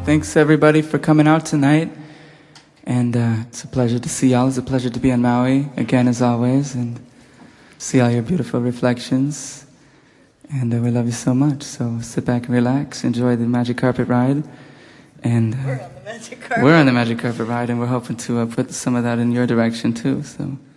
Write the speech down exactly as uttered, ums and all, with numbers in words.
thanks everybody for coming out tonight. And uh, it's a pleasure to see y'all. It's a pleasure to be on Maui again, as always, and see all your beautiful reflections. And uh, we love you so much. So sit back and relax, enjoy the magic carpet ride. And uh, We're on the magic carpet. We're on the magic carpet ride, and we're hoping to uh, put some of that in your direction too. So.